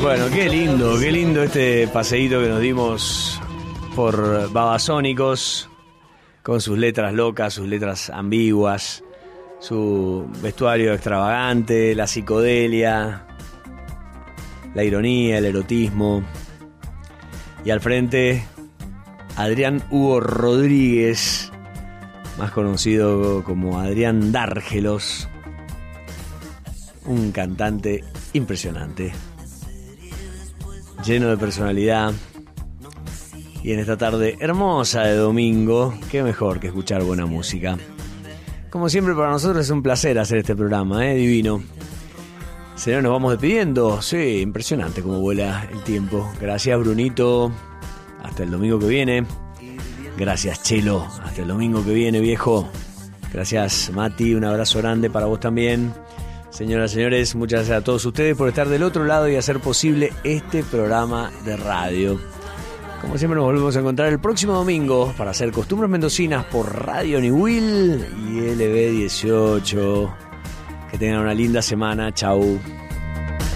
Bueno, qué lindo este paseíto que nos dimos por Babasónicos, con sus letras locas, sus letras ambiguas, su vestuario extravagante, la psicodelia, la ironía, el erotismo. Y al frente, Adrián Hugo Rodríguez, más conocido como Adrián Dárgelos, un cantante impresionante, lleno de personalidad. Y en esta tarde hermosa de domingo, qué mejor que escuchar buena música. Como siempre, para nosotros es un placer hacer este programa, divino. Señor, nos vamos despidiendo. Sí, impresionante cómo vuela el tiempo. Gracias, Brunito. Hasta el domingo que viene. Gracias, Chelo. Hasta el domingo que viene, viejo. Gracias, Mati. Un abrazo grande para vos también. Señoras y señores, muchas gracias a todos ustedes por estar del otro lado y hacer posible este programa de radio. Como siempre, nos volvemos a encontrar el próximo domingo para hacer Costumbres Mendocinas por Radio Niwil y LB18. Que tengan una linda semana. Chau.